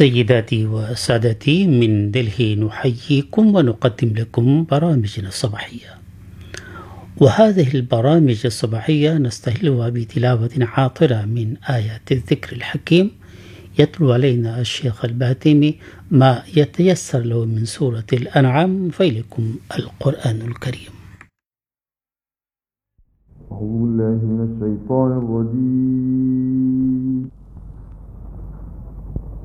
سيداتي وسادتي، من دلهي نحييكم ونقدم لكم برامجنا الصباحية. وهذه البرامج الصباحية نستهلها بتلاوة عاطرة من آيات الذكر الحكيم. يتلو علينا الشيخ الباتمي ما يتيسر له من سورة الأنعام، فإليكم القرآن الكريم. أعوذ بالله من الشيطان الرجيم.